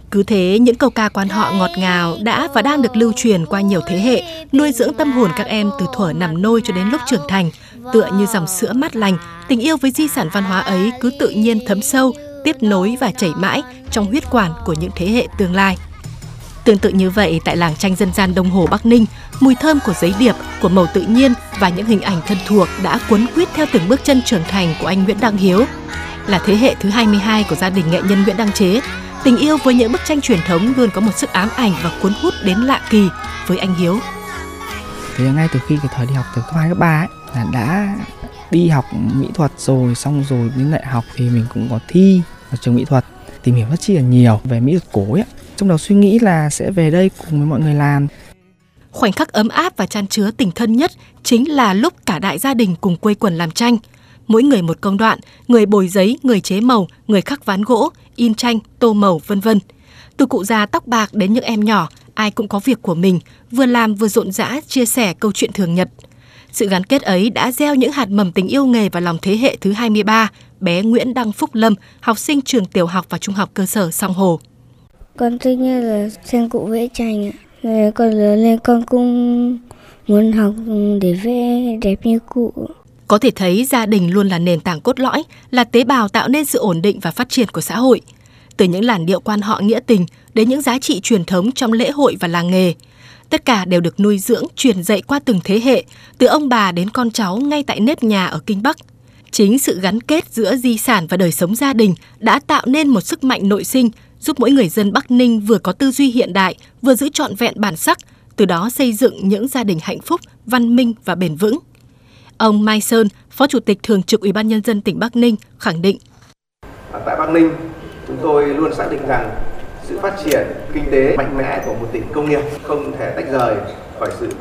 Cứ thế, những câu ca quan họ ngọt ngào đã và đang được lưu truyền qua nhiều thế hệ, nuôi dưỡng tâm hồn các em từ thuở nằm nôi cho đến lúc trưởng thành. Tựa như dòng sữa mát lành, tình yêu với di sản văn hóa ấy cứ tự nhiên thấm sâu, tiếp nối và chảy mãi trong huyết quản của những thế hệ tương lai. Tương tự như vậy, tại làng tranh dân gian Đông Hồ, Bắc Ninh, mùi thơm của giấy điệp, của màu tự nhiên và những hình ảnh thân thuộc đã cuốn quýt theo từng bước chân trưởng thành của anh Nguyễn Đăng Hiếu. Là thế hệ thứ 22 của gia đình nghệ nhân Nguyễn Đăng Chế, tình yêu với những bức tranh truyền thống luôn có một sức ám ảnh và cuốn hút đến lạ kỳ với anh Hiếu. Thì ngay từ khi cái thời đi học từ cấp 2, cấp 3 ấy, là đã đi học mỹ thuật rồi, xong rồi đến đại học thì mình cũng có thi ở trường mỹ thuật, tìm hiểu rất chi là nhiều về mỹ thuật cổ ấy. Trong đầu suy nghĩ là sẽ về đây cùng với mọi người làm. Khoảnh khắc ấm áp và chan chứa tình thân nhất chính là lúc cả đại gia đình cùng quây quần làm tranh. Mỗi người một công đoạn, người bồi giấy, người chế màu, người khắc ván gỗ, in tranh, tô màu, vân vân. Từ cụ già tóc bạc đến những em nhỏ, ai cũng có việc của mình, vừa làm vừa rộn rã chia sẻ câu chuyện thường nhật. Sự gắn kết ấy đã gieo những hạt mầm tình yêu nghề vào lòng thế hệ thứ 23, bé Nguyễn Đăng Phúc Lâm, học sinh trường tiểu học và trung học cơ sở Song Hồ. Con thích nhất là xem cụ vẽ tranh ạ. Rồi con lớn lên con cũng muốn học để vẽ đẹp như cụ. Có thể thấy gia đình luôn là nền tảng cốt lõi, là tế bào tạo nên sự ổn định và phát triển của xã hội. Từ những làn điệu quan họ nghĩa tình đến những giá trị truyền thống trong lễ hội và làng nghề. Tất cả đều được nuôi dưỡng, truyền dạy qua từng thế hệ, từ ông bà đến con cháu ngay tại nếp nhà ở Kinh Bắc. Chính sự gắn kết giữa di sản và đời sống gia đình đã tạo nên một sức mạnh nội sinh, giúp mỗi người dân Bắc Ninh vừa có tư duy hiện đại, vừa giữ trọn vẹn bản sắc, từ đó xây dựng những gia đình hạnh phúc, văn minh và bền vững. Ông Mai Sơn, Phó Chủ tịch Thường trực Ủy ban Nhân dân tỉnh Bắc Ninh khẳng định. Tại Bắc Ninh, chúng tôi luôn xác định rằng sự phát triển kinh tế mạnh mẽ của một tỉnh công nghiệp không thể tách rời khỏi sự